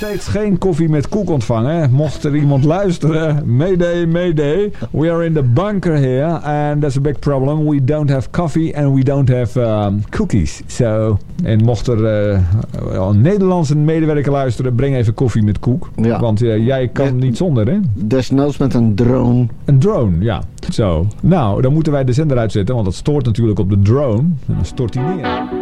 steeds geen koffie met koek ontvangen. Mocht er iemand luisteren, mayday, mayday. We are in the bunker here and that's a big problem. We don't have coffee and we don't have cookies. So, en mocht er een Nederlandse medewerker luisteren, breng even koffie met koek. Ja. Want jij kan niet zonder, hè? Desnoods met een drone. Een drone, ja. Zo. Nou, dan moeten wij de zender uitzetten, want dat stoort natuurlijk op de drone. En dan stort hij neer.